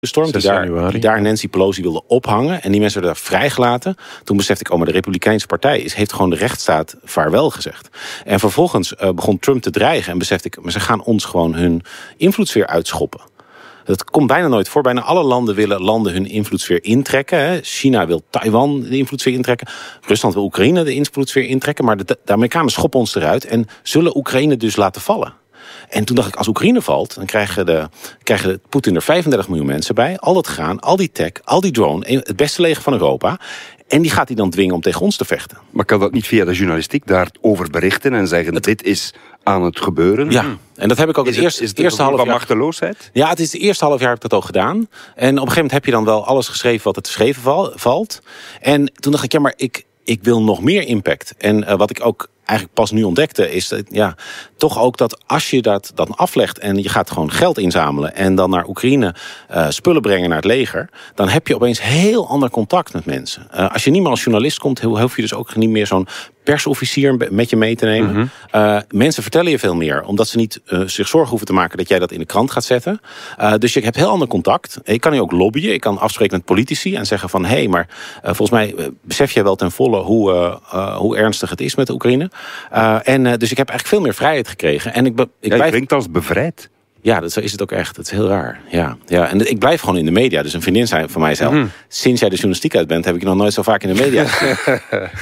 storm die daar Nancy Pelosi wilde ophangen. En die mensen werden daar vrijgelaten. Toen besefte ik, maar de Republikeinse partij heeft gewoon de rechtsstaat vaarwel gezegd. En vervolgens begon Trump te dreigen. En besefte ik, maar ze gaan ons gewoon hun invloedssfeer uitschoppen. Dat komt bijna nooit voor. Bijna alle landen willen hun invloedssfeer intrekken. Hè. China wil Taiwan de invloedssfeer intrekken. Rusland wil Oekraïne de invloedssfeer intrekken. Maar de Amerikanen schoppen ons eruit. En zullen Oekraïne dus laten vallen. En toen dacht ik, als Oekraïne valt, dan krijgen Poetin er 35 miljoen mensen bij. Al dat graan, al die tech, al die drone. Het beste leger van Europa. En die gaat hij dan dwingen om tegen ons te vechten. Maar kan dat niet via de journalistiek daarover berichten en zeggen, dit is aan het gebeuren? Ja, en dat heb ik ook het eerste half jaar. Machteloosheid? Ja, het is het eerste half jaar heb ik dat ook gedaan. En op een gegeven moment heb je dan wel alles geschreven wat er te schrijven valt. En toen dacht ik, maar ik wil nog meer impact. En wat ik ook eigenlijk pas nu ontdekte, is toch ook dat als je dat dan aflegt en je gaat gewoon geld inzamelen en dan naar Oekraïne spullen brengen naar het leger, dan heb je opeens heel ander contact met mensen. Als je niet meer als journalist komt, hoef je dus ook niet meer zo'n persofficier met je mee te nemen. Mensen vertellen je veel meer, omdat ze niet zich zorgen hoeven te maken dat jij dat in de krant gaat zetten. Dus je hebt heel ander contact. Ik kan je ook lobbyen. Ik kan afspreken met politici en zeggen van, maar volgens mij besef jij wel ten volle hoe ernstig het is met de Oekraïne. Dus ik heb eigenlijk veel meer vrijheid gekregen. En je klinkt als bevrijd. Ja, dat is het ook echt. Dat is heel raar. Ja. En ik blijf gewoon in de media. Dus een vriendin zei van mij zelf, sinds jij de journalistiek uit bent, heb ik je nog nooit zo vaak in de media gezien.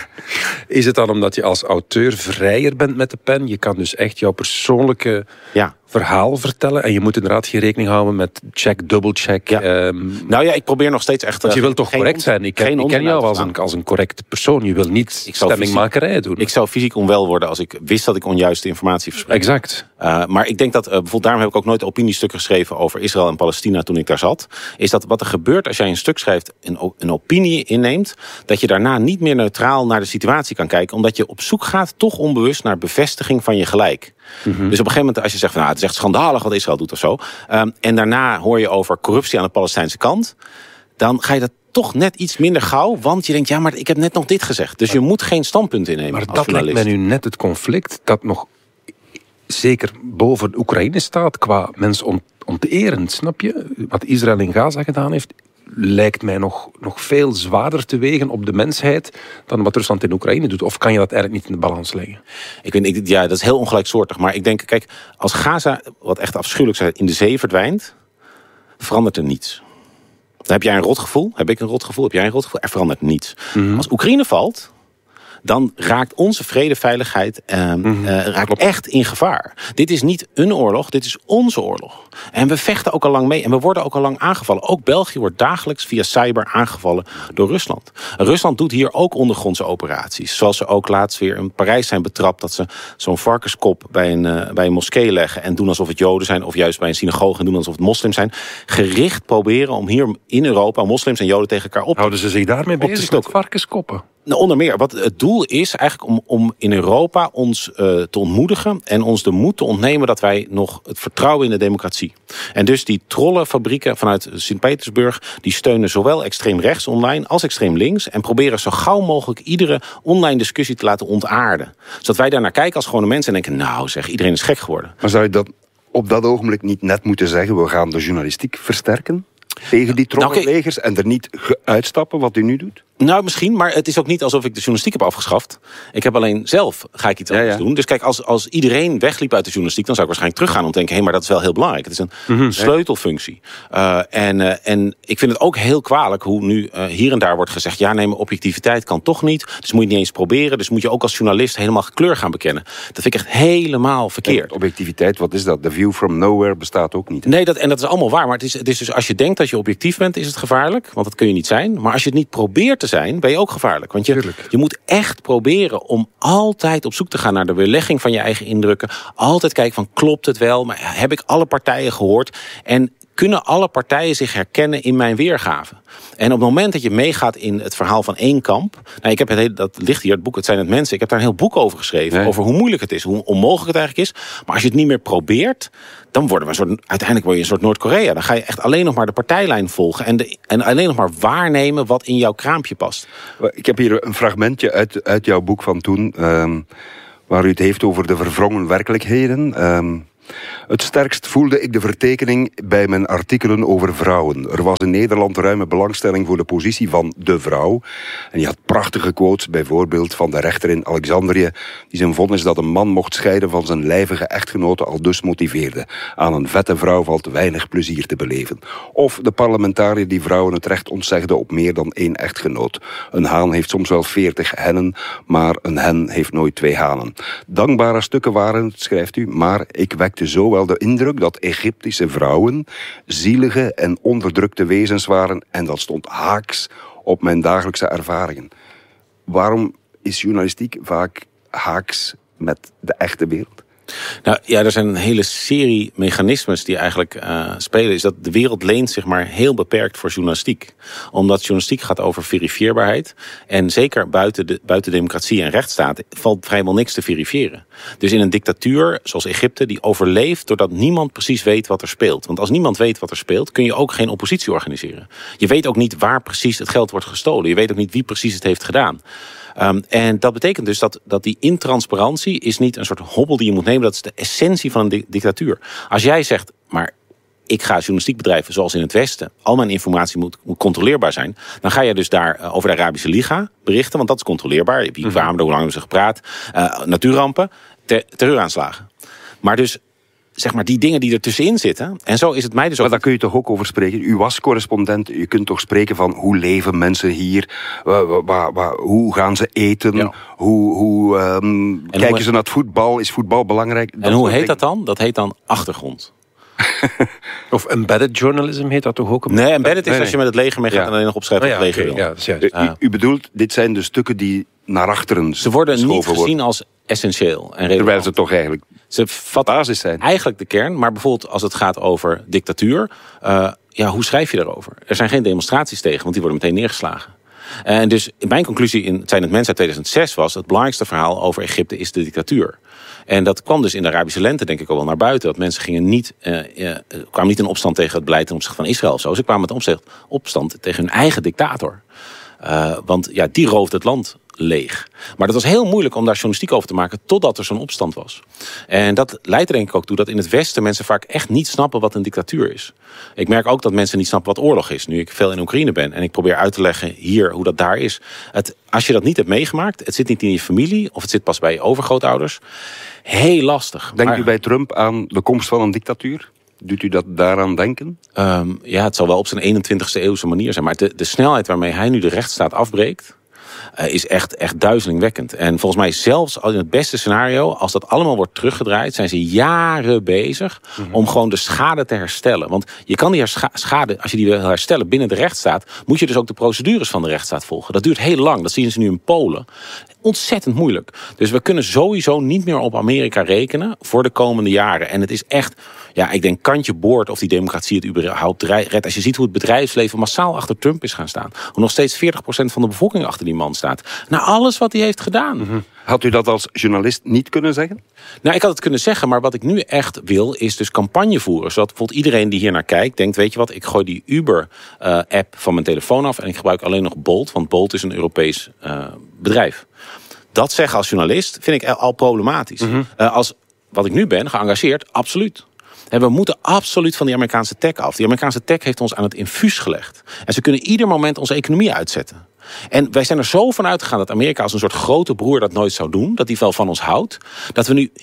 Is het dan omdat je als auteur vrijer bent met de pen? Je kan dus echt jouw persoonlijke verhaal vertellen. En je moet inderdaad geen rekening houden met check, double-check. Ja. Ik probeer nog steeds echt... Want je wilt toch correct zijn? Ik ken jou als een correcte persoon. Je wil niet stemmingmakerij doen. Ik zou fysiek onwel worden als ik wist dat ik onjuiste informatie verspreid. Exact. Maar ik denk dat, bijvoorbeeld daarom heb ik ook nooit opiniestukken geschreven over Israël en Palestina toen ik daar zat. Is dat wat er gebeurt als jij een stuk schrijft, een opinie inneemt, dat je daarna niet meer neutraal naar de situatie kan kijken, omdat je op zoek gaat, toch onbewust, naar bevestiging van je gelijk. Dus op een gegeven moment, als je zegt van, het is echt schandalig wat Israël doet of zo, en daarna hoor je over corruptie aan de Palestijnse kant, dan ga je dat toch net iets minder gauw, want je denkt, maar ik heb net nog dit gezegd. Dus je moet geen standpunt innemen. Maar dat lijkt mij nu net het conflict dat nog zeker boven Oekraïne staat qua mensen onteren, snap je? Wat Israël in Gaza gedaan heeft, lijkt mij nog veel zwaarder te wegen op de mensheid dan wat Rusland in Oekraïne doet. Of kan je dat eigenlijk niet in de balans leggen? Dat is heel ongelijksoortig. Maar ik denk, kijk, als Gaza, wat echt afschuwelijk is, in de zee verdwijnt, verandert er niets. Dan heb jij een rotgevoel, heb ik een rotgevoel, heb jij een rotgevoel, er verandert niets. Als Oekraïne valt, dan raakt onze vrede, veiligheid raakt echt in gevaar. Dit is niet een oorlog, dit is onze oorlog. En we vechten ook al lang mee en we worden ook al lang aangevallen. Ook België wordt dagelijks via cyber aangevallen door Rusland. Rusland doet hier ook ondergrondse operaties. Zoals ze ook laatst weer in Parijs zijn betrapt dat ze zo'n varkenskop bij een moskee leggen en doen alsof het Joden zijn, of juist bij een synagoge en doen alsof het moslims zijn. Gericht proberen om hier in Europa moslims en Joden tegen elkaar op te houden ze zich daarmee bezig met varkenskoppen? Nou, onder meer. Wat het doel is eigenlijk om in Europa ons te ontmoedigen en ons de moed te ontnemen dat wij nog het vertrouwen in de democratie. En dus die trollenfabrieken vanuit Sint-Petersburg, die steunen zowel extreem rechts online als extreem links en proberen zo gauw mogelijk iedere online discussie te laten ontaarden. Zodat wij daarnaar kijken als gewone mensen en denken, iedereen is gek geworden. Maar zou je dat op dat ogenblik niet net moeten zeggen, we gaan de journalistiek versterken tegen die trollenlegers en er niet uitstappen wat u nu doet? Nou, misschien, maar het is ook niet alsof ik de journalistiek heb afgeschaft. Ik heb alleen zelf, ga ik iets anders doen. Dus kijk, als iedereen wegliep uit de journalistiek, dan zou ik waarschijnlijk teruggaan om te denken, maar dat is wel heel belangrijk. Het is een sleutelfunctie. En ik vind het ook heel kwalijk hoe nu hier en daar wordt gezegd, maar objectiviteit kan toch niet. Dus moet je niet eens proberen. Dus moet je ook als journalist helemaal kleur gaan bekennen. Dat vind ik echt helemaal verkeerd. Objectiviteit, wat is dat? The view from nowhere bestaat ook niet. Nee, dat is allemaal waar. Maar het is dus als je denkt dat je objectief bent, is het gevaarlijk. Want dat kun je niet zijn. Maar als je het niet probeert te zijn, ben je ook gevaarlijk. Want je moet echt proberen om altijd op zoek te gaan naar de weerlegging van je eigen indrukken. Altijd kijken van, klopt het wel? Maar heb ik alle partijen gehoord? En kunnen alle partijen zich herkennen in mijn weergave? En op het moment dat je meegaat in het verhaal van één kamp, dat ligt hier, het boek, het zijn het mensen. Ik heb daar een heel boek over geschreven, over hoe moeilijk het is, hoe onmogelijk het eigenlijk is. Maar als je het niet meer probeert, dan uiteindelijk word je een soort Noord-Korea. Dan ga je echt alleen nog maar de partijlijn volgen en alleen nog maar waarnemen wat in jouw kraampje past. Ik heb hier een fragmentje uit jouw boek van toen, waar u het heeft over de verwrongen werkelijkheden. Het sterkst voelde ik de vertekening bij mijn artikelen over vrouwen. Er was in Nederland ruime belangstelling voor de positie van de vrouw. En je had prachtige quotes, bijvoorbeeld van de rechter in Alexandrië, die zijn vonnis dat een man mocht scheiden van zijn lijvige echtgenote al dus motiveerde. Aan een vette vrouw valt weinig plezier te beleven. Of de parlementariër die vrouwen het recht ontzegde op meer dan 1 echtgenoot. Een haan heeft soms wel 40 hennen, maar een hen heeft nooit 2 hanen. Dankbare stukken waren het, schrijft u, maar ik wekte zo wel de indruk dat Egyptische vrouwen zielige en onderdrukte wezens waren en dat stond haaks op mijn dagelijkse ervaringen. Waarom is journalistiek vaak haaks met de echte wereld? Nou ja, er zijn een hele serie mechanismes die eigenlijk spelen. Is dat de wereld leent zich maar heel beperkt voor journalistiek. Omdat journalistiek gaat over verifieerbaarheid. En zeker buiten democratie en rechtsstaat valt vrijwel niks te verifiëren. Dus in een dictatuur zoals Egypte, die overleeft doordat niemand precies weet wat er speelt. Want als niemand weet wat er speelt, kun je ook geen oppositie organiseren. Je weet ook niet waar precies het geld wordt gestolen. Je weet ook niet wie precies het heeft gedaan. En dat betekent dus dat die intransparantie is niet een soort hobbel die je moet nemen. Dat is de essentie van een dictatuur. Als jij zegt, maar ik ga journalistiek bedrijven zoals in het Westen. Al mijn informatie moet controleerbaar zijn. Dan ga je dus daar over de Arabische Liga berichten. Want dat is controleerbaar. Wie kwamen er, hoe lang hebben ze gepraat. Natuurrampen, terreuraanslagen. Maar dus zeg maar die dingen die er tussenin zitten. En zo is het mij dus ook. Maar daar kun je toch ook over spreken. U was correspondent. Je kunt toch spreken van hoe leven mensen hier? Hoe gaan ze eten? Ja. Hoe kijken ze naar het voetbal? Is voetbal belangrijk? En hoe heet dat dan? Dat heet dan achtergrond. Of embedded journalism heet dat toch ook? Nee, embedded is als je met het leger mee gaat en alleen nog opschrijft wat het leger wil. Ja, dat is u bedoelt, dit zijn de stukken die naar achteren ze worden niet gezien als essentieel en relevant. Terwijl ze toch eigenlijk ze basis zijn. Eigenlijk de kern, maar bijvoorbeeld als het gaat over dictatuur, hoe schrijf je daarover? Er zijn geen demonstraties tegen, want die worden meteen neergeslagen. En dus mijn conclusie in Het zijn het mensen uit 2006 was, het belangrijkste verhaal over Egypte is de dictatuur. En dat kwam dus in de Arabische lente denk ik al wel naar buiten. Dat mensen kwamen niet in opstand tegen het beleid ten opzichte van Israël of zo. Ze kwamen met opstand tegen hun eigen dictator. Want ja, die roofde het land leeg. Maar dat was heel moeilijk om daar journalistiek over te maken totdat er zo'n opstand was. En dat leidt er denk ik ook toe dat in het Westen mensen vaak echt niet snappen wat een dictatuur is. Ik merk ook dat mensen niet snappen wat oorlog is. Nu ik veel in Oekraïne ben en ik probeer uit te leggen hier hoe dat daar is. Als je dat niet hebt meegemaakt, het zit niet in je familie of het zit pas bij je overgrootouders. Heel lastig. Denkt u bij Trump aan de komst van een dictatuur? Doet u dat daaraan denken? Het zal wel op zijn 21e eeuwse manier zijn. Maar de snelheid waarmee hij nu de rechtsstaat afbreekt is echt duizelingwekkend. En volgens mij zelfs in het beste scenario, als dat allemaal wordt teruggedraaid, zijn ze jaren bezig om gewoon de schade te herstellen. Want je kan die schade, als je die wil herstellen binnen de rechtsstaat, moet je dus ook de procedures van de rechtsstaat volgen. Dat duurt heel lang. Dat zien ze nu in Polen. Ontzettend moeilijk. Dus we kunnen sowieso niet meer op Amerika rekenen voor de komende jaren. En het is echt, ik denk kantje boord of die democratie het überhaupt redt. Als je ziet hoe het bedrijfsleven massaal achter Trump is gaan staan. Hoe nog steeds 40% van de bevolking achter die man staat. Na alles wat hij heeft gedaan. Had u dat als journalist niet kunnen zeggen? Nou, ik had het kunnen zeggen, maar wat ik nu echt wil is dus campagne voeren. Zodat bijvoorbeeld iedereen die hier naar kijkt denkt, weet je wat, ik gooi die Uber-app van mijn telefoon af en ik gebruik alleen nog Bolt. Want Bolt is een Europees bedrijf. Dat zeggen als journalist vind ik al problematisch. Als wat ik nu ben, geëngageerd, absoluut. En we moeten absoluut van die Amerikaanse tech af. Die Amerikaanse tech heeft ons aan het infuus gelegd. En ze kunnen ieder moment onze economie uitzetten. En wij zijn er zo van uitgegaan dat Amerika als een soort grote broer dat nooit zou doen. Dat die wel van ons houdt. Dat we nu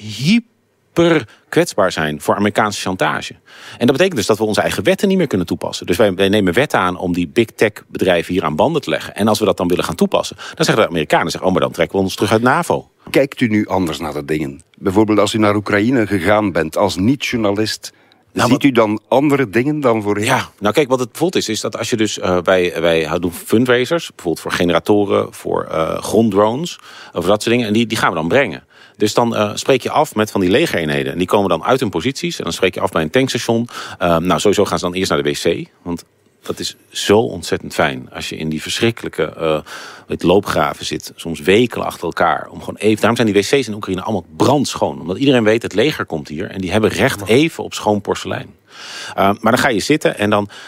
hyper kwetsbaar zijn voor Amerikaanse chantage. En dat betekent dus dat we onze eigen wetten niet meer kunnen toepassen. Dus wij nemen wetten aan om die big tech bedrijven hier aan banden te leggen. En als we dat dan willen gaan toepassen, dan zeggen de Amerikanen, maar dan trekken we ons terug uit NAVO. Kijkt u nu anders naar de dingen? Bijvoorbeeld als u naar Oekraïne gegaan bent als niet-journalist, ziet u dan andere dingen dan voorheen? Ja, nou kijk, wat het bijvoorbeeld is dat als je dus, wij doen fundraisers, bijvoorbeeld voor generatoren, voor gronddrones, over dat soort dingen, en die gaan we dan brengen. Dus dan spreek je af met van die legereenheden. En die komen dan uit hun posities. En dan spreek je af bij een tankstation. Sowieso gaan ze dan eerst naar de wc. Want dat is zo ontzettend fijn. Als je in die verschrikkelijke loopgraven zit. Soms weken achter elkaar. Om gewoon even. Daarom zijn die wc's in Oekraïne allemaal brandschoon. Omdat iedereen weet, het leger komt hier. En die hebben recht even op schoon porselein. Maar dan ga je zitten en dan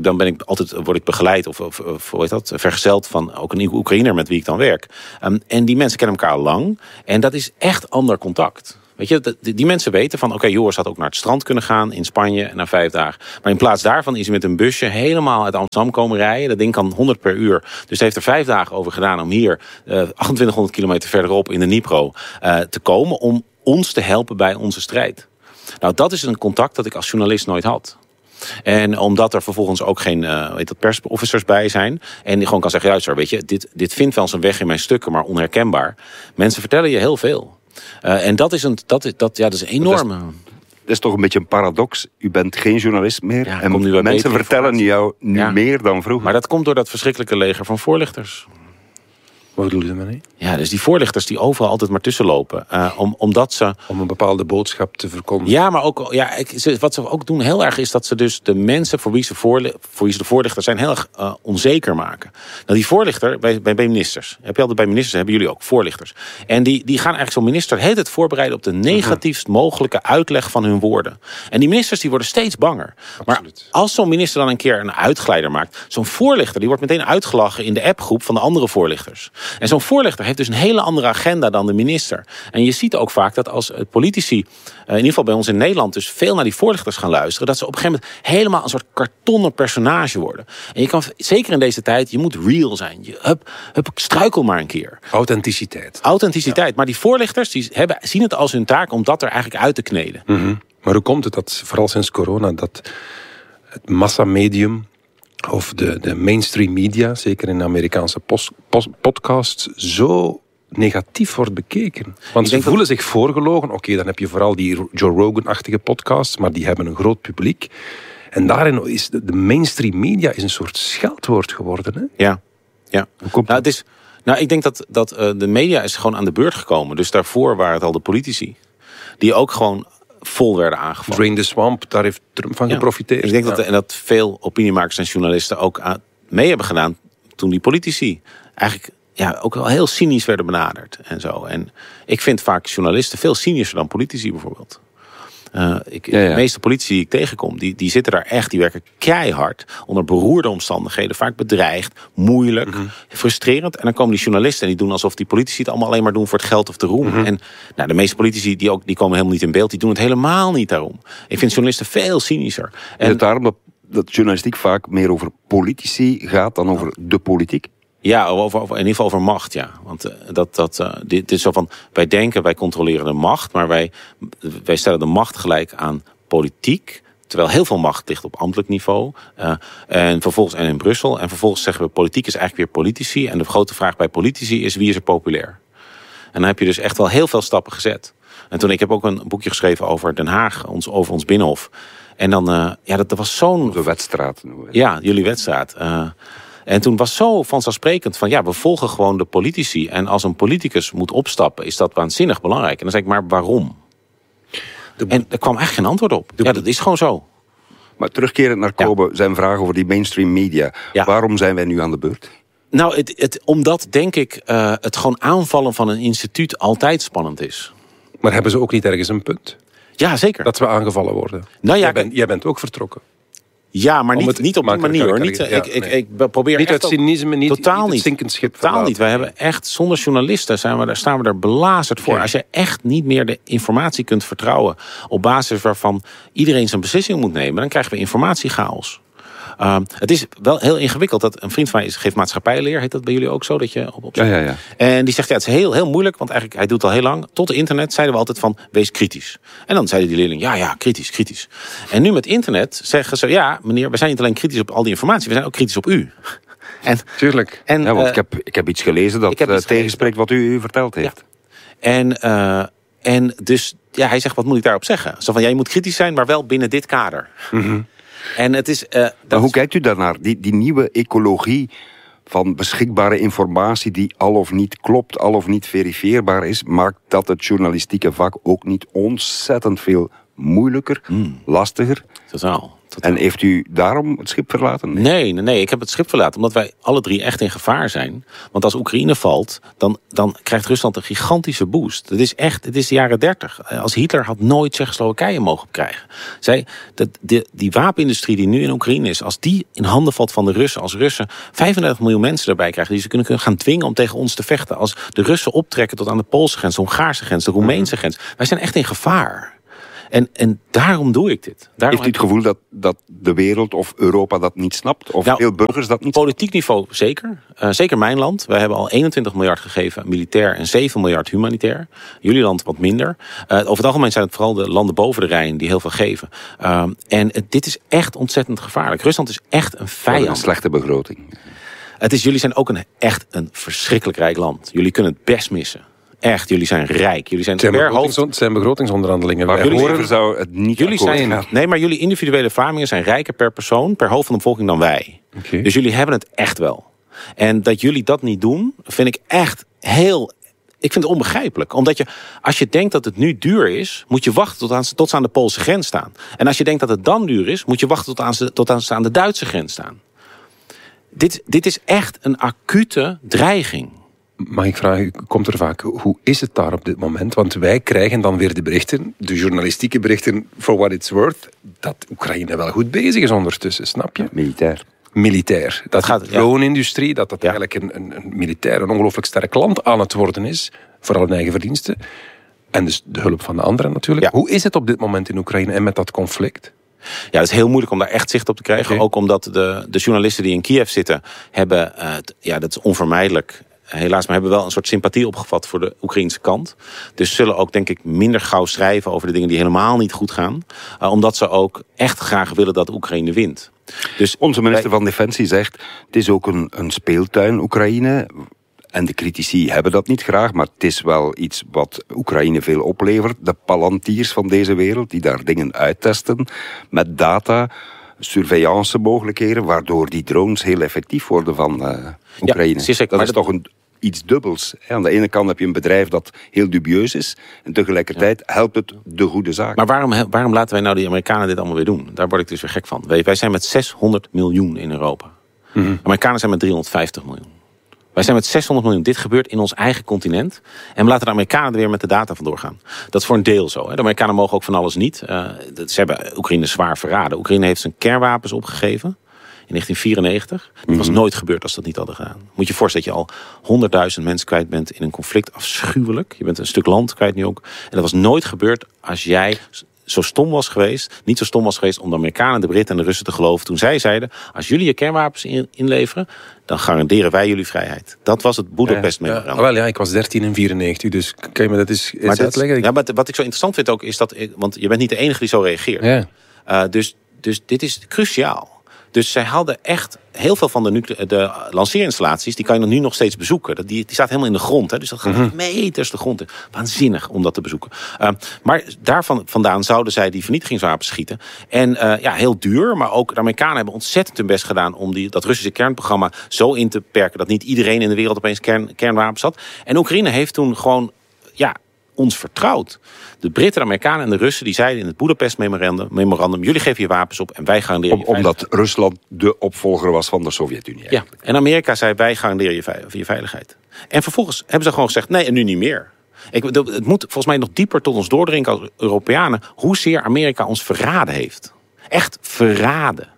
word ik begeleid of hoe heet dat, vergezeld van ook een Oekraïner met wie ik dan werk. En die mensen kennen elkaar al lang. En dat is echt ander contact. Weet je, die mensen weten van, oké, Joris had ook naar het strand kunnen gaan in Spanje na 5 dagen. Maar in plaats daarvan is hij met een busje helemaal uit Amsterdam komen rijden. Dat ding kan 100 per uur. Dus hij heeft er 5 dagen over gedaan om hier 2800 kilometer verderop in de Dnipro te komen om ons te helpen bij onze strijd. Nou, dat is een contact dat ik als journalist nooit had. En omdat er vervolgens ook geen persofficers bij zijn. En die gewoon kan zeggen, ja, weet je, dit vindt wel zijn weg in mijn stukken, maar onherkenbaar. Mensen vertellen je heel veel. En dat is een enorme... Dat is toch een beetje een paradox. U bent geen journalist meer. Ja, en mensen vertellen jou nu meer dan vroeger. Maar dat komt door dat verschrikkelijke leger van voorlichters. Wat bedoel je daarmee? Ja, dus die voorlichters die overal altijd maar tussenlopen. Omdat ze... Om een bepaalde boodschap te verkondigen. Ja, maar ook wat ze ook doen heel erg is dat ze dus de mensen voor wie ze de voorlichters zijn heel erg onzeker maken. Nou, die voorlichter bij ministers. Heb je altijd bij ministers, hebben jullie ook voorlichters. En die gaan eigenlijk zo'n minister de hele tijd voorbereiden op de negatiefst mogelijke uitleg van hun woorden. En die ministers die worden steeds banger. Absoluut. Maar als zo'n minister dan een keer een uitglijder maakt, zo'n voorlichter die wordt meteen uitgelachen in de appgroep van de andere voorlichters. En zo'n voorlichter heeft dus een hele andere agenda dan de minister. En je ziet ook vaak dat als politici, in ieder geval bij ons in Nederland, dus veel naar die voorlichters gaan luisteren, dat ze op een gegeven moment helemaal een soort kartonnen personage worden. En je kan, zeker in deze tijd, je moet real zijn. Struikel maar een keer. Authenticiteit. Maar die voorlichters die zien het als hun taak om dat er eigenlijk uit te kneden. Mm-hmm. Maar hoe komt het dat, vooral sinds corona, dat het massamedium of de mainstream media, zeker in de Amerikaanse podcasts, zo negatief wordt bekeken? Want ze voelen zich voorgelogen. Oké, dan heb je vooral die Joe Rogan-achtige podcasts, maar die hebben een groot publiek. En daarin is de mainstream media is een soort scheldwoord geworden. Hè? Ja. Hoe komt dat? Ik denk dat de media is gewoon aan de beurt gekomen. Dus daarvoor waren het al de politici. Die ook gewoon vol werden aangevallen. Drain the swamp, daar heeft Trump van geprofiteerd. Ik denk dat veel opiniemakers en journalisten ook mee hebben gedaan toen die politici eigenlijk ook wel heel cynisch werden benaderd en zo. En ik vind vaak journalisten veel cynischer dan politici bijvoorbeeld. De meeste politici die ik tegenkom, die zitten daar echt, die werken keihard onder beroerde omstandigheden, vaak bedreigd, moeilijk, frustrerend. En dan komen die journalisten en die doen alsof die politici het allemaal alleen maar doen voor het geld of de roem. En de meeste politici die komen helemaal niet in beeld, die doen het helemaal niet daarom. Ik vind journalisten veel cynischer. En is het daarom dat journalistiek vaak meer over politici gaat dan over de politiek? Ja, in ieder geval over macht, ja. Want dit is zo van, wij controleren de macht, maar wij stellen de macht gelijk aan politiek, terwijl heel veel macht ligt op ambtelijk niveau en in Brussel. En vervolgens zeggen we, politiek is eigenlijk weer politici. En de grote vraag bij politici is, wie is er populair? En dan heb je dus echt wel heel veel stappen gezet. En ik heb ook een boekje geschreven over Den Haag, over ons Binnenhof. En dan, dat was zo'n... De Wetstraat. Ja, jullie Wetstraat. En toen was zo vanzelfsprekend van, we volgen gewoon de politici. En als een politicus moet opstappen, is dat waanzinnig belangrijk. En dan zeg ik, maar waarom? En er kwam eigenlijk geen antwoord op. Dat is gewoon zo. Maar terugkerend naar Kobe, zijn vraag over die mainstream media. Ja. Waarom zijn wij nu aan de beurt? Nou, omdat, denk ik, het gewoon aanvallen van een instituut altijd spannend is. Maar hebben ze ook niet ergens een punt? Ja, zeker. Dat we aangevallen worden. Nou, jij bent ook vertrokken. Ja, maar niet op die manier hoor. Ik probeer niet echt uit cynisme, niet het zinkend schip. Totaal niet. Wij hebben echt, zonder journalisten staan we er belazerd voor. Ja. Als je echt niet meer de informatie kunt vertrouwen op basis waarvan iedereen zijn beslissing moet nemen, dan krijgen we informatiechaos. Het is wel heel ingewikkeld. Dat een vriend van mij geeft maatschappijleer. Heet dat bij jullie ook zo? Dat je op ja. En die zegt, het is heel, heel moeilijk. Want eigenlijk, hij doet het al heel lang. Tot het internet zeiden we altijd van, wees kritisch. En dan zeiden die leerlingen, ja, kritisch. En nu met internet zeggen ze, ja, meneer, we zijn niet alleen kritisch op al die informatie. We zijn ook kritisch op u. Tuurlijk. Want ik heb iets gelezen dat tegenspreekt wat u verteld heeft. Ja. En dus, hij zegt, wat moet ik daarop zeggen? Zo van, je moet kritisch zijn, maar wel binnen dit kader. Mm-hmm. En het is, hoe kijkt u daarnaar? Die nieuwe ecologie van beschikbare informatie die al of niet klopt, al of niet verifieerbaar is, maakt dat het journalistieke vak ook niet ontzettend veel moeilijker, lastiger. Totaal. En heeft u daarom het schip verlaten? Nee. Ik heb het schip verlaten omdat wij alle drie echt in gevaar zijn. Want als Oekraïne valt, dan krijgt Rusland een gigantische boost. Het is de jaren 30. Als Hitler had nooit Tsjechoslowakije mogen krijgen. Die wapenindustrie die nu in Oekraïne is, als die in handen valt van de Russen, als Russen 35 miljoen mensen erbij krijgen die ze kunnen gaan dwingen om tegen ons te vechten. Als de Russen optrekken tot aan de Poolse grens, de Hongaarse grens, de Roemeense grens. Wij zijn echt in gevaar. En daarom doe ik dit. Heeft u het gevoel dat de wereld of Europa dat niet snapt? Of veel burgers dat niet snappen? Politiek niveau zeker. Zeker mijn land. Wij hebben al 21 miljard gegeven militair en 7 miljard humanitair. Jullie land wat minder. Over het algemeen zijn het vooral de landen boven de Rijn die heel veel geven. Dit is echt ontzettend gevaarlijk. Rusland is echt een vijand. Een slechte begroting. Jullie zijn ook echt een verschrikkelijk rijk land. Jullie kunnen het best missen. Echt, jullie zijn rijk. Jullie zijn het zijn begrotingsonderhandelingen. Maar jullie zou het niet jullie zijn. Nee, maar jullie individuele Vlamingen zijn rijker per persoon, per hoofd van de bevolking dan wij. Okay. Dus jullie hebben het echt wel. En dat jullie dat niet doen, vind ik echt ik vind het onbegrijpelijk. Omdat als je denkt dat het nu duur is, moet je wachten tot ze aan de Poolse grens staan. En als je denkt dat het dan duur is, moet je wachten tot ze aan de Duitse grens staan. Dit is echt een acute dreiging. Mag ik vragen, komt er vaak, hoe is het daar op dit moment? Want wij krijgen dan weer de berichten, de journalistieke berichten, for what it's worth, dat Oekraïne wel goed bezig is ondertussen, snap je? Militair. Dat gaat de droneindustrie, dat eigenlijk een militair, een ongelooflijk sterk land aan het worden is, vooral in eigen verdiensten. En dus de hulp van de anderen natuurlijk. Ja. Hoe is het op dit moment in Oekraïne en met dat conflict? Ja, het is heel moeilijk om daar echt zicht op te krijgen. Okay. Ook omdat de journalisten die in Kiev zitten hebben, dat is onvermijdelijk. Helaas, maar hebben wel een soort sympathie opgevat voor de Oekraïnse kant. Dus zullen ook, denk ik, minder gauw schrijven over de dingen die helemaal niet goed gaan. Omdat ze ook echt graag willen dat Oekraïne wint. Dus onze minister van Defensie zegt, het is ook een speeltuin, Oekraïne. En de critici hebben dat niet graag, maar het is wel iets wat Oekraïne veel oplevert. De Palantirs van deze wereld, die daar dingen uittesten met data, surveillance mogelijkheden, waardoor die drones heel effectief worden van Oekraïne. Ja, dat is toch iets dubbels. Aan de ene kant heb je een bedrijf dat heel dubieus is en tegelijkertijd helpt het de goede zaak. Maar waarom laten wij nou die Amerikanen dit allemaal weer doen? Daar word ik dus weer gek van. Wij zijn met 600 miljoen in Europa. De Amerikanen zijn met 350 miljoen. Wij zijn met 600 miljoen. Dit gebeurt in ons eigen continent. En we laten de Amerikanen er weer met de data vandoor gaan. Dat is voor een deel zo. De Amerikanen mogen ook van alles niet. Ze hebben Oekraïne zwaar verraden. Oekraïne heeft zijn kernwapens opgegeven in 1994. Dat was nooit gebeurd als ze dat niet hadden gedaan. Moet je je voorstellen dat je al 100.000 mensen kwijt bent in een conflict. Afschuwelijk. Je bent een stuk land kwijt nu ook. En dat was nooit gebeurd als jij zo stom was geweest, niet zo stom was geweest om de Amerikanen, de Britten en de Russen te geloven toen zij zeiden, als jullie je kernwapens inleveren, dan garanderen wij jullie vrijheid. Dat was het Boedapest-memorandum. Ik was 13 in 94, dus kan je me dat eens uitleggen? Ja, maar wat ik zo interessant vind ook, is dat, want je bent niet de enige die zo reageert. Ja. Dus dit is cruciaal. Dus zij hadden echt heel veel van de lanceerinstallaties, die kan je nu nog steeds bezoeken. Die staat helemaal in de grond. Hè? Dus dat gaat meters de grond in. Waanzinnig om dat te bezoeken. Maar vandaan zouden zij die vernietigingswapens schieten. En heel duur, maar ook de Amerikanen hebben ontzettend hun best gedaan om dat Russische kernprogramma zo in te perken dat niet iedereen in de wereld opeens kernwapens had. En Oekraïne heeft toen gewoon ons vertrouwd. De Britten, de Amerikanen en de Russen die zeiden in het Boedapest-memorandum, jullie geven je wapens op en wij garanderen je veiligheid. Omdat Rusland de opvolger was van de Sovjet-Unie. Ja, en Amerika zei wij garanderen je veiligheid. En vervolgens hebben ze gewoon gezegd nee en nu niet meer. Het moet volgens mij nog dieper tot ons doordringen als Europeanen hoezeer Amerika ons verraden heeft. Echt verraden.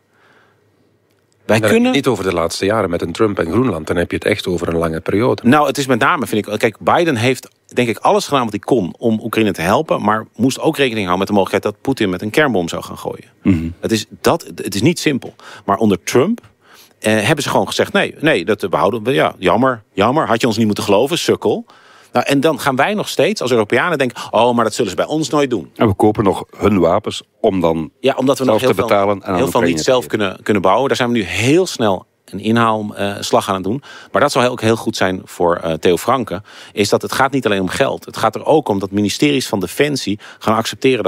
Wij kunnen niet over de laatste jaren met een Trump en Groenland. Dan heb je het echt over een lange periode. Nou, het is met name, vind ik. Kijk, Biden heeft denk ik alles gedaan wat hij kon om Oekraïne te helpen, maar moest ook rekening houden met de mogelijkheid dat Poetin met een kernbom zou gaan gooien. Het is niet simpel. Maar onder Trump hebben ze gewoon gezegd nee, dat behouden we. Ja, jammer, had je ons niet moeten geloven, sukkel. Nou, en dan gaan wij nog steeds als Europeanen denken, maar dat zullen ze bij ons nooit doen. En we kopen nog hun wapens om dan omdat we nog te betalen. Heel veel niet zelf kunnen bouwen. Daar zijn we nu heel snel een inhaalslag aan het doen. Maar dat zou ook heel goed zijn voor Theo Franke. Is dat het gaat niet alleen om geld. Het gaat er ook om dat ministeries van Defensie gaan accepteren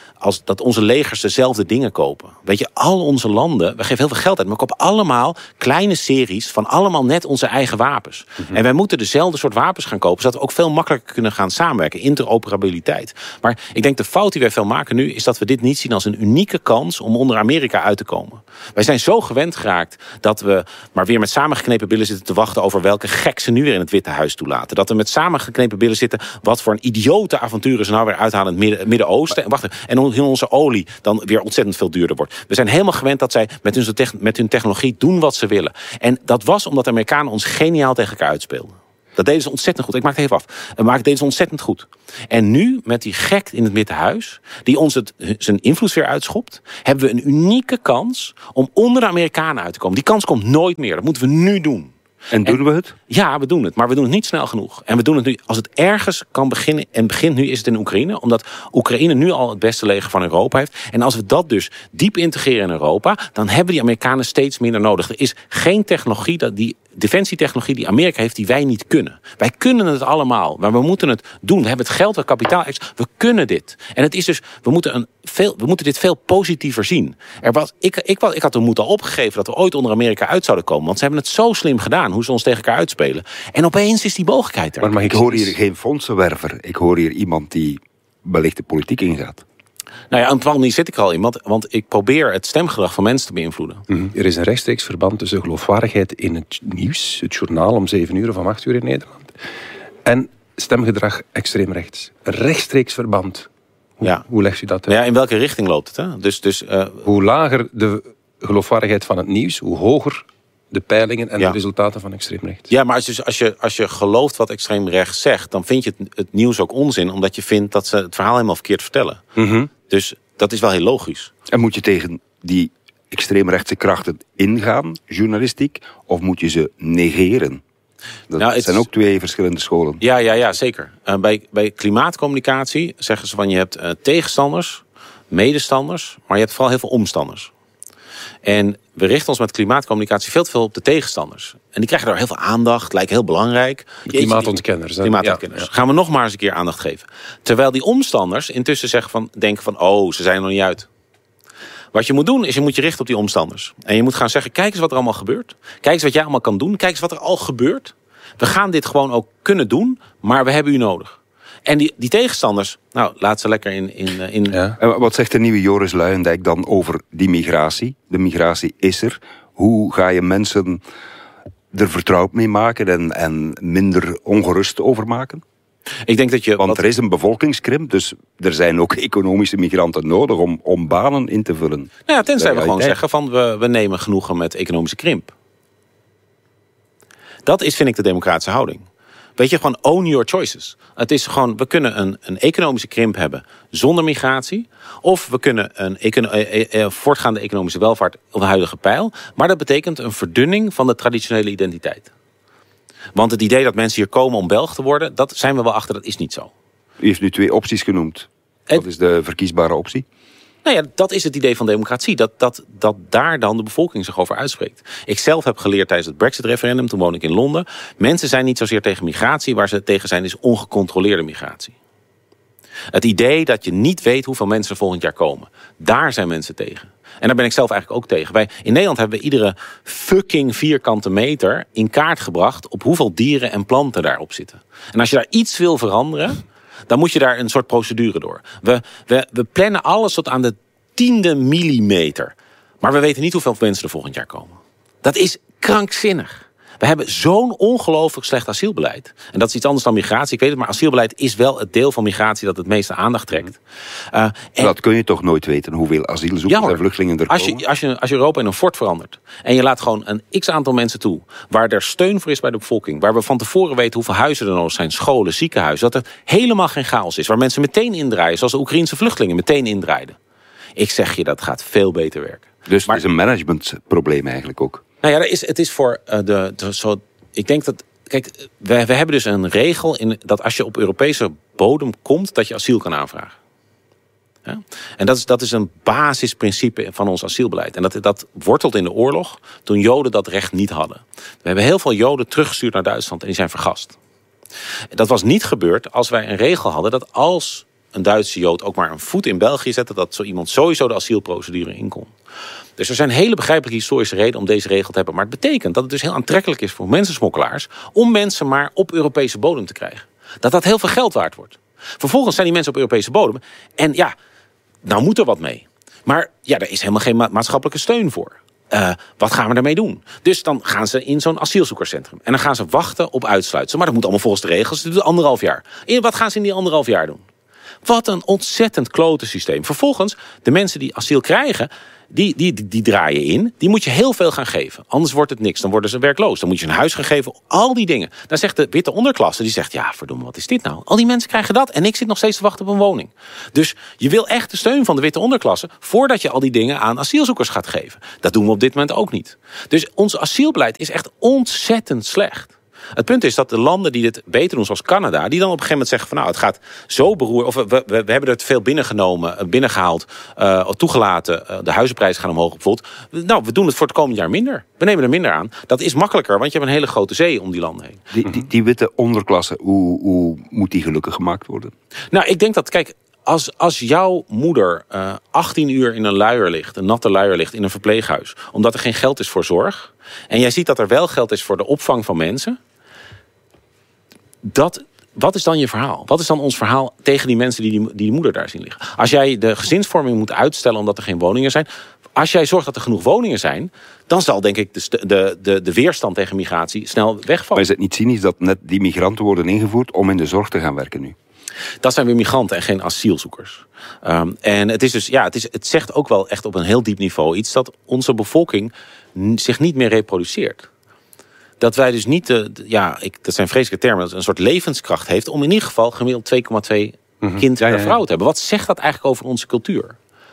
dat onze legers dezelfde dingen kopen. Weet je, al onze landen, we geven heel veel geld uit, maar we kopen allemaal kleine series van allemaal net onze eigen wapens. Mm-hmm. En wij moeten dezelfde soort wapens gaan kopen, zodat we ook veel makkelijker kunnen gaan samenwerken. Interoperabiliteit. Maar ik denk de fout die wij veel maken nu, is dat we dit niet zien als een unieke kans om onder Amerika uit te komen. Wij zijn zo gewend geraakt dat we maar weer met samengeknepen billen zitten te wachten over welke gek ze nu weer in het Witte Huis toelaten. Dat we met samengeknepen billen zitten, wat voor een idiote avonturen ze nou weer uithalen in het Midden-Oosten. En onze olie dan weer ontzettend veel duurder wordt. We zijn helemaal gewend dat zij met hun technologie doen wat ze willen. En dat was omdat de Amerikanen ons geniaal tegen elkaar uitspeelden. Dat deden ze ontzettend goed. Ik maak het even af. Maar dat deden ze ontzettend goed. En nu, met die gek in het Witte Huis, die ons zijn invloedssfeer uitschopt, hebben we een unieke kans om onder de Amerikanen uit te komen. Die kans komt nooit meer. Dat moeten we nu doen. En doen we het? Ja, we doen het. Maar we doen het niet snel genoeg. En we doen het nu, als het ergens kan beginnen, en begint nu, is het in Oekraïne. Omdat Oekraïne nu al het beste leger van Europa heeft. En als we dat dus diep integreren in Europa, dan hebben die Amerikanen steeds minder nodig. Er is geen technologie, die defensietechnologie die Amerika heeft, die wij niet kunnen. Wij kunnen het allemaal, maar we moeten het doen. We hebben het geld, het kapitaal, we kunnen dit. En het is dus, we moeten dit veel positiever zien. Ik had de moed al opgegeven dat we ooit onder Amerika uit zouden komen. Want ze hebben het zo slim gedaan, hoe ze ons tegen elkaar uitspelen. En opeens is die mogelijkheid er. Maar ik hoor hier geen fondsenwerver. Ik hoor hier iemand die wellicht de politiek ingaat. Nou ja, aan het manier zit ik al in, want ik probeer het stemgedrag van mensen te beïnvloeden. Mm-hmm. Er is een rechtstreeks verband tussen geloofwaardigheid in het nieuws, het journaal om 7 uur of om 8 uur in Nederland, en stemgedrag extreem rechts. Een rechtstreeks verband. Hoe legt u dat uit? Ja, in welke richting loopt het? Hè? Dus, hoe lager de geloofwaardigheid van het nieuws, hoe hoger de peilingen en de resultaten van extreem rechts. Ja, maar als je gelooft wat extreem rechts zegt, dan vind je het nieuws ook onzin, omdat je vindt dat ze het verhaal helemaal verkeerd vertellen. Mm-hmm. Dus dat is wel heel logisch. En moet je tegen die extreemrechtse krachten ingaan, journalistiek, of moet je ze negeren? Dat zijn ook 2 verschillende scholen. Ja, zeker. Bij klimaatcommunicatie zeggen ze van je hebt tegenstanders, medestanders, maar je hebt vooral heel veel omstanders. En we richten ons met klimaatcommunicatie veel te veel op de tegenstanders. En die krijgen daar heel veel aandacht, lijken heel belangrijk. De klimaatontkenners. Klimaatontkenners. Ja. Gaan we nog maar eens een keer aandacht geven. Terwijl die omstanders intussen denken van, ze zijn er nog niet uit. Wat je moet doen, is je moet je richten op die omstanders. En je moet gaan zeggen, kijk eens wat er allemaal gebeurt. Kijk eens wat jij allemaal kan doen. Kijk eens wat er al gebeurt. We gaan dit gewoon ook kunnen doen, maar we hebben u nodig. En die tegenstanders, laat ze lekker in... Ja. En wat zegt de nieuwe Joris Luijendijk dan over die migratie? De migratie is er. Hoe ga je mensen er vertrouwd mee maken en minder ongerust over maken? Ik denk dat Want er is een bevolkingskrimp, dus er zijn ook economische migranten nodig om banen in te vullen. Nou ja, tenzij we gewoon zeggen van we nemen genoegen met economische krimp. Dat is, vind ik, de democratische houding. Weet je, gewoon own your choices. Het is gewoon, we kunnen een economische krimp hebben zonder migratie. Of we kunnen een voortgaande economische welvaart op de huidige pijl. Maar dat betekent een verdunning van de traditionele identiteit. Want het idee dat mensen hier komen om Belg te worden, dat zijn we wel achter, dat is niet zo. U heeft nu 2 opties genoemd. Wat is de verkiesbare optie? Nou ja, dat is het idee van democratie. Dat daar dan de bevolking zich over uitspreekt. Ik zelf heb geleerd tijdens het Brexit-referendum, toen woon ik in Londen. Mensen zijn niet zozeer tegen migratie, waar ze tegen zijn is ongecontroleerde migratie. Het idee dat je niet weet hoeveel mensen er volgend jaar komen. Daar zijn mensen tegen. En daar ben ik zelf eigenlijk ook tegen. In Nederland hebben we iedere fucking vierkante meter in kaart gebracht op hoeveel dieren en planten daarop zitten. En als je daar iets wil veranderen, dan moet je daar een soort procedure door. We plannen alles tot aan de 10e millimeter. Maar we weten niet hoeveel mensen er volgend jaar komen. Dat is krankzinnig. We hebben zo'n ongelooflijk slecht asielbeleid. En dat is iets anders dan migratie, ik weet het, maar asielbeleid is wel het deel van migratie dat het meeste aandacht trekt. Dat kun je toch nooit weten, hoeveel asielzoekers en vluchtelingen er komen? Als je Europa in een fort verandert en je laat gewoon een x-aantal mensen toe, waar er steun voor is bij de bevolking, waar we van tevoren weten hoeveel huizen er nodig zijn, scholen, ziekenhuizen, dat er helemaal geen chaos is, waar mensen meteen indraaien, zoals de Oekraïnse vluchtelingen meteen indraaiden. Ik zeg je, dat gaat veel beter werken. Dus het is een managementprobleem eigenlijk ook. Nou ja, het is voor ik denk dat, kijk, we hebben dus een regel dat als je op Europese bodem komt, dat je asiel kan aanvragen. Ja? En dat is een basisprincipe van ons asielbeleid. En dat wortelt in de oorlog toen Joden dat recht niet hadden. We hebben heel veel Joden teruggestuurd naar Duitsland en die zijn vergast. Dat was niet gebeurd als wij een regel hadden dat als een Duitse Jood ook maar een voet in België zette, dat zo iemand sowieso de asielprocedure in kon. Dus er zijn hele begrijpelijke historische redenen om deze regel te hebben. Maar het betekent dat het dus heel aantrekkelijk is voor mensensmokkelaars om mensen maar op Europese bodem te krijgen. Dat heel veel geld waard wordt. Vervolgens zijn die mensen op Europese bodem. En ja, nou moet er wat mee. Maar ja, er is helemaal geen maatschappelijke steun voor. Wat gaan we daarmee doen? Dus dan gaan ze in zo'n asielzoekerscentrum. En dan gaan ze wachten op uitsluitsel. Maar dat moet allemaal volgens de regels. Dat duurt 1,5 jaar. En wat gaan ze in die 1,5 jaar doen? Wat een ontzettend klote systeem. Vervolgens, de mensen die asiel krijgen, die draaien in. Die moet je heel veel gaan geven. Anders wordt het niks. Dan worden ze werkloos. Dan moet je een huis gaan geven. Al die dingen. Dan zegt de witte onderklasse, die zegt, ja, verdomme, wat is dit nou? Al die mensen krijgen dat. En ik zit nog steeds te wachten op een woning. Dus je wil echt de steun van de witte onderklasse voordat je al die dingen aan asielzoekers gaat geven. Dat doen we op dit moment ook niet. Dus ons asielbeleid is echt ontzettend slecht. Het punt is dat de landen die dit beter doen, zoals Canada, die dan op een gegeven moment zeggen van nou, het gaat zo beroerd, of we hebben er te veel binnengehaald, toegelaten, de huizenprijzen gaan omhoog bijvoorbeeld. Nou, we doen het voor het komend jaar minder. We nemen er minder aan. Dat is makkelijker, want je hebt een hele grote zee om die landen heen. Die witte onderklasse, hoe moet die gelukkig gemaakt worden? Nou, ik denk dat, kijk, als jouw moeder 18 uur in een luier ligt, een natte luier ligt in een verpleeghuis, omdat er geen geld is voor zorg, en jij ziet dat er wel geld is voor de opvang van mensen, wat is dan je verhaal? Wat is dan ons verhaal tegen die mensen die moeder daar zien liggen? Als jij de gezinsvorming moet uitstellen omdat er geen woningen zijn, als jij zorgt dat er genoeg woningen zijn, dan zal denk ik de weerstand tegen migratie snel wegvallen. Maar is het niet cynisch dat net die migranten worden ingevoerd om in de zorg te gaan werken nu? Dat zijn weer migranten en geen asielzoekers. En het is dus, ja, het zegt ook wel echt op een heel diep niveau iets dat onze bevolking zich niet meer reproduceert. Dat wij dus niet, dat zijn vreselijke termen, dat een soort levenskracht heeft om in ieder geval gemiddeld 2,2 kind per vrouw te hebben. Wat zegt dat eigenlijk over onze cultuur?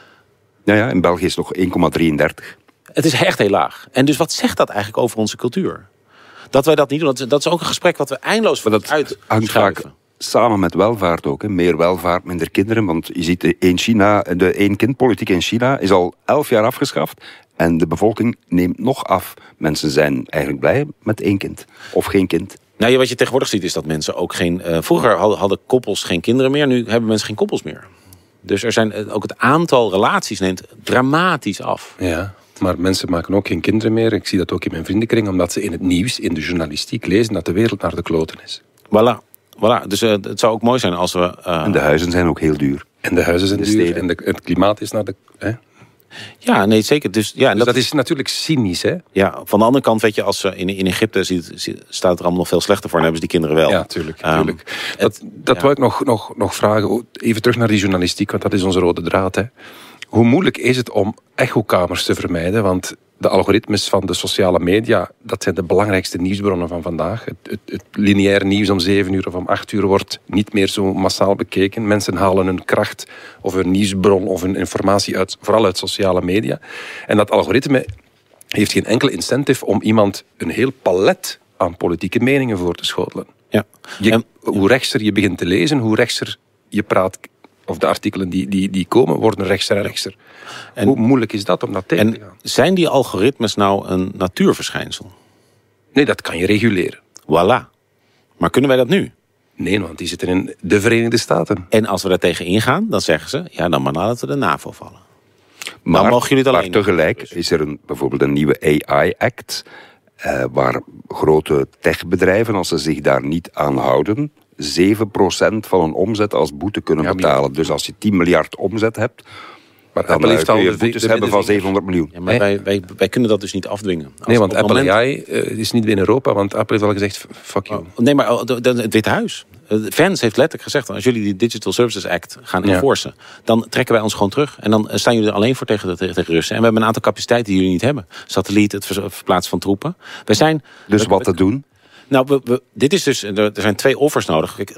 Ja, in België is het nog 1,33. Het is echt heel laag. En dus wat zegt dat eigenlijk over onze cultuur? Dat wij dat niet doen, dat is ook een gesprek wat we eindeloos uitschuiven. Samen met welvaart ook. Hè. Meer welvaart, minder kinderen. Want je ziet de één-kind-politiek in China is al 11 jaar afgeschaft. En de bevolking neemt nog af. Mensen zijn eigenlijk blij met 1 kind. Of geen kind. Nou, wat je tegenwoordig ziet is dat mensen ook geen... vroeger hadden koppels geen kinderen meer. Nu hebben mensen geen koppels meer. Dus er zijn ook het aantal relaties neemt dramatisch af. Ja. Maar mensen maken ook geen kinderen meer. Ik zie dat ook in mijn vriendenkring. Omdat ze in het nieuws, in de journalistiek lezen dat de wereld naar de kloten is. Voilà, dus het zou ook mooi zijn als we... En de huizen zijn ook heel duur. En de huizen zijn duur. En het klimaat is naar de... Hè? Ja, nee, zeker. Dus dat is natuurlijk cynisch, hè? Ja, van de andere kant, weet je, als in Egypte staat het er allemaal nog veel slechter voor en hebben ze die kinderen wel. Ja, tuurlijk. Dat wou ik nog vragen. Even terug naar die journalistiek, want dat is onze rode draad, hè. Hoe moeilijk is het om echokamers te vermijden? Want de algoritmes van de sociale media, dat zijn de belangrijkste nieuwsbronnen van vandaag. Het lineaire nieuws om 7 uur of om 8 uur wordt niet meer zo massaal bekeken. Mensen halen hun kracht of hun nieuwsbron of hun informatie vooral uit sociale media. En dat algoritme heeft geen enkele incentive om iemand een heel palet aan politieke meningen voor te schotelen. Ja. Hoe rechtser je begint te lezen, hoe rechtser je praat, of de artikelen die komen, worden rechtser en rechtser. En hoe moeilijk is dat om dat tegen te gaan? Zijn die algoritmes nou een natuurverschijnsel? Nee, dat kan je reguleren. Voilà. Maar kunnen wij dat nu? Nee, want die zitten in de Verenigde Staten. En als we daar tegen ingaan, dan zeggen ze, ja, dan maar laten we de NAVO vallen. Maar, dan mogen jullie het alleen. Maar tegelijk is er bijvoorbeeld een nieuwe AI-act, waar grote techbedrijven, als ze zich daar niet aan houden, 7% van hun omzet als boete kunnen betalen. Dus als je 10 miljard omzet hebt, maar dan kun je boetes hebben van 700 miljoen. Ja, maar wij kunnen dat dus niet afdwingen. Nee, want Apple AI is niet binnen Europa, want Apple heeft al gezegd, fuck you. Nee, maar het Witte Huis. Vance heeft letterlijk gezegd, als jullie die Digital Services Act gaan enforcen, dan trekken wij ons gewoon terug. En dan staan jullie er alleen voor tegen Russen. En we hebben een aantal capaciteiten die jullie niet hebben. Satelliet, het verplaatsen van troepen. Wat te doen? Nou, dit is dus, er zijn 2 offers nodig.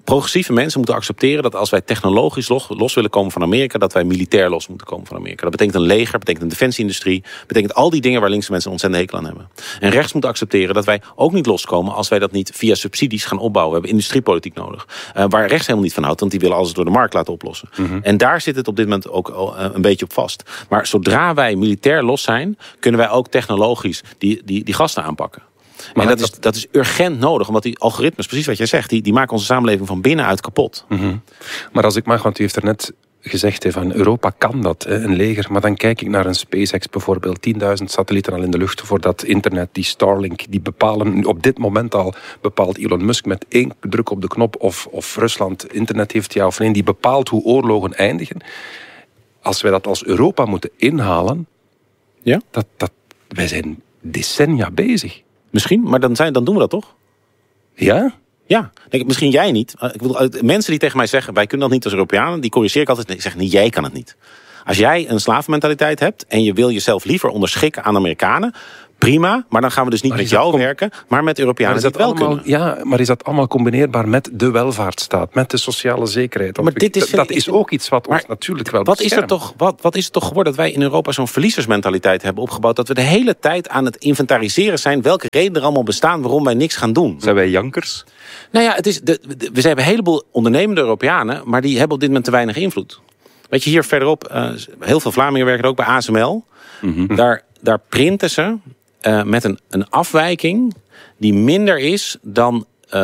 progressieve mensen moeten accepteren dat als wij technologisch los willen komen van Amerika, dat wij militair los moeten komen van Amerika. Dat betekent een leger, betekent een defensieindustrie, betekent al die dingen waar linkse mensen een ontzettend hekel aan hebben. En rechts moet accepteren dat wij ook niet loskomen als wij dat niet via subsidies gaan opbouwen. We hebben industriepolitiek nodig. Waar rechts helemaal niet van houdt, want die willen alles door de markt laten oplossen. En daar zit het op dit moment ook een beetje op vast. Maar zodra wij militair los zijn, kunnen wij ook technologisch die gasten aanpakken. Maar en dat is urgent nodig, omdat die algoritmes, precies wat jij zegt, die maken onze samenleving van binnenuit kapot. Maar als ik mag, want u heeft er net gezegd, van Europa kan dat, een leger. Maar dan kijk ik naar een SpaceX bijvoorbeeld. 10.000 satellieten al in de lucht voor dat internet, die Starlink. Die bepalen, op dit moment al bepaalt Elon Musk met 1 druk op de knop of Rusland internet heeft, ja of nee. Die bepaalt hoe oorlogen eindigen. Als wij dat als Europa moeten inhalen, ja? Wij zijn decennia bezig. Misschien, maar dan doen we dat toch? Ja? Ja, misschien jij niet. Ik bedoel, mensen die tegen mij zeggen, wij kunnen dat niet als Europeanen, die corrigeer ik altijd. Ik zeg, nee, jij kan het niet. Als jij een slavenmentaliteit hebt en je wil jezelf liever onderschikken aan Amerikanen, prima, maar dan gaan we dus niet met jou werken, maar met Europeanen die het wel kunnen. Ja, maar is dat allemaal combineerbaar met de welvaartsstaat, met de sociale zekerheid? Maar dat is ook iets wat ons natuurlijk wel beschermt. Wat is het toch geworden dat wij in Europa zo'n verliezersmentaliteit hebben opgebouwd, dat we de hele tijd aan het inventariseren zijn welke redenen er allemaal bestaan waarom wij niks gaan doen? Zijn wij jankers? Nou ja, we hebben een heleboel ondernemende Europeanen, maar die hebben op dit moment te weinig invloed. Weet je, hier verderop, heel veel Vlamingen werken ook bij ASML. Daar printen ze met een afwijking die minder is dan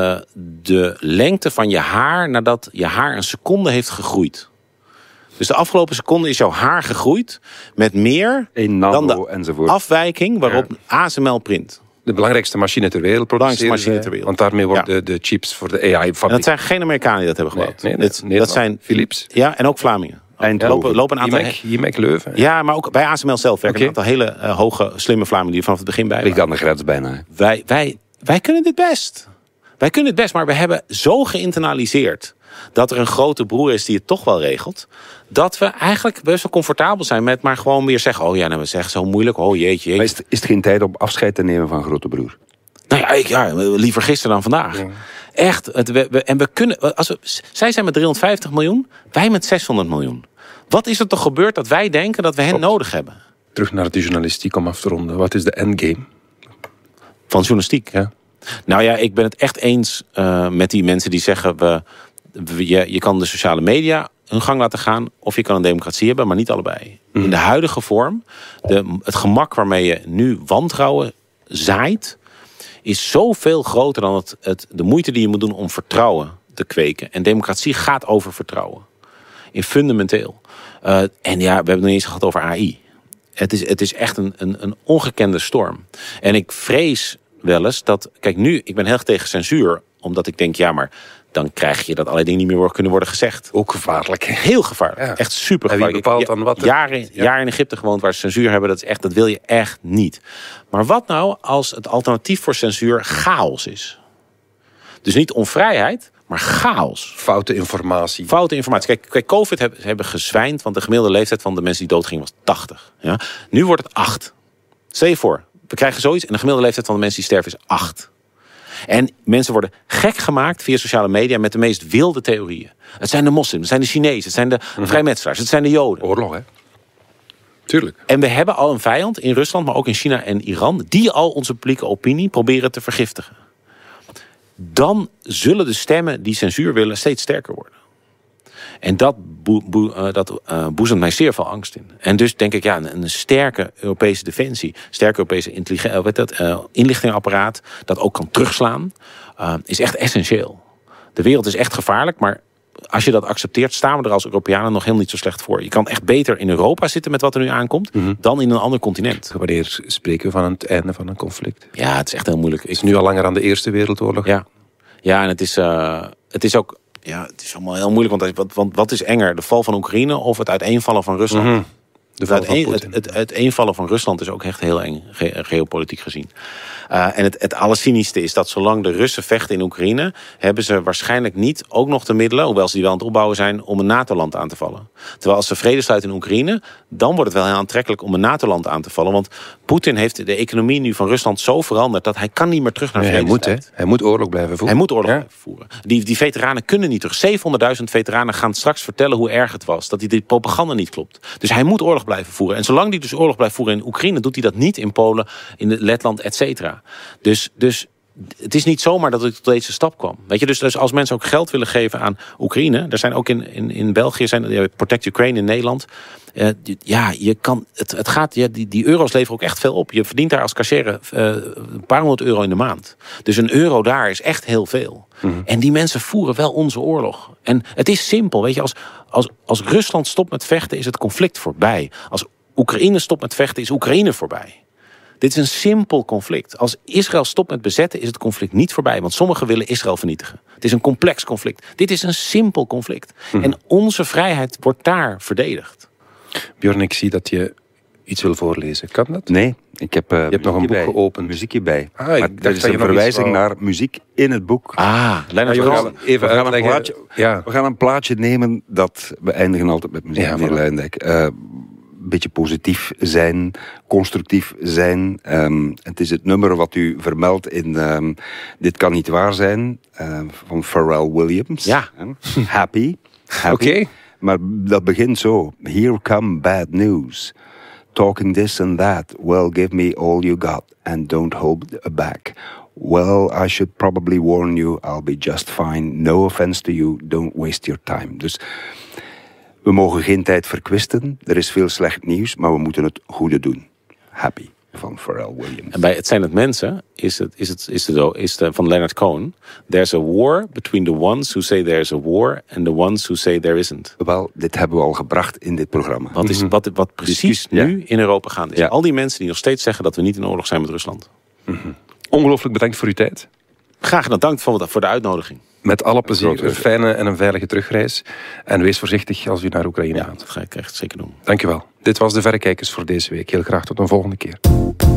de lengte van je haar nadat je haar een seconde heeft gegroeid. Dus de afgelopen seconde is jouw haar gegroeid met meer dan de afwijking waarop ASML print. De belangrijkste machine ter wereld produceren. Want daarmee worden de chips voor de AI-fabriek. Dat zijn geen Amerikanen die dat hebben gebouwd. Nee, dat zijn Philips. Ja, en ook Vlamingen. Lopen een aantal... IMEC Leuven. Ja, maar ook bij ASML zelf werken een aantal hele hoge, slimme Vlamingen die vanaf het begin bij waren. Ligt aan de grens bijna. Wij kunnen dit best. Wij kunnen het best, maar we hebben zo geïnternaliseerd dat er een grote broer is die het toch wel regelt, dat we eigenlijk best wel comfortabel zijn met maar gewoon weer zeggen, oh ja, nou, we zeggen zo moeilijk, oh jeetje. Maar is het geen tijd om afscheid te nemen van grote broer? Nou ja, liever gisteren dan vandaag. Ja. Echt. En we kunnen, zij zijn met 350 miljoen, wij met 600 miljoen. Wat is er toch gebeurd dat wij denken dat we hen nodig hebben? Terug naar de journalistiek om af te ronden. Wat is de endgame? Van journalistiek? Ja. Nou ja, ik ben het echt eens met die mensen die zeggen, je kan de sociale media hun gang laten gaan, of je kan een democratie hebben, maar niet allebei. In de huidige vorm, het gemak waarmee je nu wantrouwen zaait, is zoveel groter dan de moeite die je moet doen om vertrouwen te kweken. En democratie gaat over vertrouwen. In fundamenteel. En ja, we hebben het nog eens gehad over AI. Het is echt een ongekende storm. En ik vrees wel eens dat, kijk nu, ik ben heel erg tegen censuur, omdat ik denk, ja, maar dan krijg je dat allerlei dingen niet meer kunnen worden gezegd. Ook gevaarlijk. Heel gevaarlijk. Ja. Echt super gevaarlijk. En wie bepaalt dan wat? Jaren in Egypte gewoond waar ze censuur hebben, dat wil je echt niet. Maar wat nou als het alternatief voor censuur chaos is? Dus niet onvrijheid, maar chaos. Foute informatie. Kijk, COVID hebben gezwijnd, want de gemiddelde leeftijd van de mensen die doodgingen was 80. Ja? Nu wordt het 8. Stel je voor, we krijgen zoiets en de gemiddelde leeftijd van de mensen die sterven is 8. En mensen worden gek gemaakt via sociale media met de meest wilde theorieën. Het zijn de moslims, het zijn de Chinezen, het zijn de vrijmetselaars, het zijn de Joden. Oorlog, hè? Tuurlijk. En we hebben al een vijand in Rusland, maar ook in China en Iran, die al onze publieke opinie proberen te vergiftigen. Dan zullen de stemmen die censuur willen steeds sterker worden. En dat boezemt mij zeer veel angst in. En dus denk ik, ja, een sterke Europese defensie, sterke Europese inlichtingapparaat, dat ook kan terugslaan, is echt essentieel. De wereld is echt gevaarlijk, maar als je dat accepteert, staan we er als Europeanen nog helemaal niet zo slecht voor. Je kan echt beter in Europa zitten met wat er nu aankomt, dan in een ander continent. Wanneer spreken we van het einde van een conflict? Ja, het is echt heel moeilijk. Het is nu al langer dan de Eerste Wereldoorlog. Ja, en het is ook... Ja, het is allemaal heel moeilijk, want wat is enger? De val van Oekraïne of het uiteenvallen van Rusland? De val van Poetin. Het eenvallen van Rusland is ook echt heel eng, geopolitiek gezien. En het allercynischste is dat zolang de Russen vechten in Oekraïne, hebben ze waarschijnlijk niet ook nog de middelen, hoewel ze die wel aan het opbouwen zijn, om een NATO-land aan te vallen. Terwijl als ze vrede sluiten in Oekraïne, dan wordt het wel heel aantrekkelijk om een NATO-land aan te vallen. Want Poetin heeft de economie nu van Rusland zo veranderd dat hij kan niet meer terug naar vredestijd. Hij moet oorlog blijven voeren. Hij moet oorlog blijven voeren. Die veteranen kunnen niet terug. 700.000 veteranen gaan straks vertellen hoe erg het was. Dat die propaganda niet klopt. Dus hij moet oorlog blijven voeren. En zolang hij dus oorlog blijft voeren in Oekraïne, doet hij dat niet in Polen, in Letland, et cetera. Dus het is niet zomaar dat ik tot deze stap kwam. Weet je, dus als mensen ook geld willen geven aan Oekraïne, er zijn ook in België, Protect Ukraine in Nederland. Je kan, het gaat, die euro's leveren ook echt veel op. Je verdient daar als cashier een paar €100 in de maand. Dus een euro daar is echt heel veel. Mm-hmm. En die mensen voeren wel onze oorlog. En het is simpel, weet je, als Rusland stopt met vechten, is het conflict voorbij. Als Oekraïne stopt met vechten, is Oekraïne voorbij. Dit is een simpel conflict. Als Israël stopt met bezetten, is het conflict niet voorbij. Want sommigen willen Israël vernietigen. Het is een complex conflict. Dit is een simpel conflict. En onze vrijheid wordt daar verdedigd. Björn, ik zie dat je iets wil voorlezen. Kan dat? Nee, ik heb je hebt nog een boek geopend. Muziekje bij. Maar er is een verwijzing naar muziek in het boek. Leonard Cohen. Even uitleggen. We gaan een plaatje nemen dat... We eindigen altijd met muziek, meneer Luijendijk. Beetje positief zijn, constructief zijn. Het is het nummer wat u vermeldt in Dit kan niet waar zijn, van Pharrell Williams. Ja. Happy. Oké. Maar dat begint zo. Here come bad news. Talking this and that. Well, give me all you got and don't hold back. Well, I should probably warn you, I'll be just fine. No offense to you, don't waste your time. Dus we mogen geen tijd verkwisten. Er is veel slecht nieuws, maar we moeten het goede doen. Happy van Pharrell Williams. En bij Het zijn het mensen is van Leonard Cohen. There's a war between the ones who say there's a war and the ones who say there isn't. Wel, dit hebben we al gebracht in dit programma. Wat precies nu in Europa gaande is. Ja. Al die mensen die nog steeds zeggen dat we niet in oorlog zijn met Rusland. Ongelooflijk bedankt voor uw tijd. Graag gedaan. Dank voor de uitnodiging. Met alle plezier. Een fijne en een veilige terugreis. En wees voorzichtig als u naar Oekraïne gaat. Dat ga ik echt zeker doen. Dank u wel. Dit was De Verrekijkers voor deze week. Heel graag tot een volgende keer.